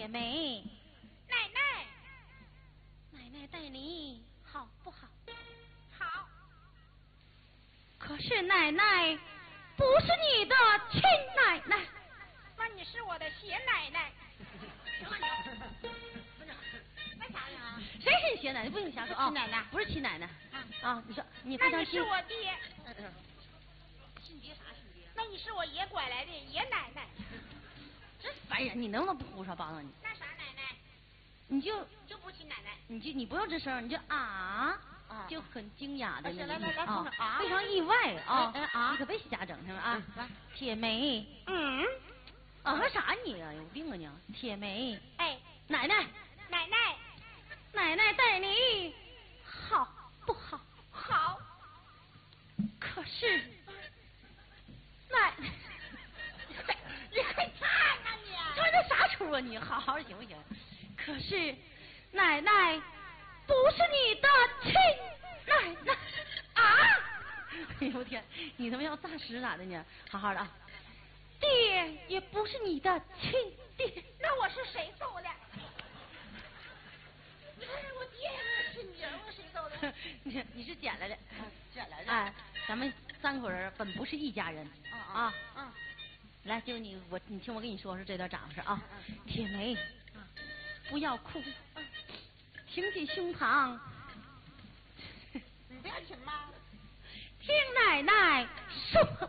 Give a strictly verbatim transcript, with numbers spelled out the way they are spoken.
铁梅， 奶奶， 奶奶待你好不好？ 好。 可是奶奶不是你的亲奶奶， 那你是我的邪奶奶。 那啥呀？谁是你邪奶奶？不用瞎说啊！ 亲奶奶不是亲奶奶啊啊！你说你那你非常亲是我爹。 嗯嗯。亲爹啥亲爹？ 那你是我爷拐来的爷奶奶。 真烦人！你能不能不胡说八道你？ 那啥奶奶？ 你就就不亲奶奶。 你就你不用吱声，你就啊。 啊， 就很惊讶的那来来来啊， 啊， 非常意外啊啊！ 你可别瞎整，行吗？啊，来，铁梅， 嗯， 啊个啥你啊？有病啊你！铁梅， 哎， 奶奶， 奶奶， 奶奶待你好不好？ 好。 可是，奶， 你快你快唱啊你！ 唱这啥出啊你？好好行不行？可是，奶奶。不是你的亲奶奶啊！哎呦天，你他妈要诈尸咋的呢？好好的啊，爹也不是你的亲爹， 那我是谁揍的？你看我爹也是亲爹，我谁揍的？ 你你是捡来的， 捡来的。 哎，咱们三口人本不是一家人啊啊。 嗯。 来，就你我你听我跟你说说这段咋回事啊？铁梅，不要哭。挺起胸膛， 你不要亲吗？ 听奶奶说。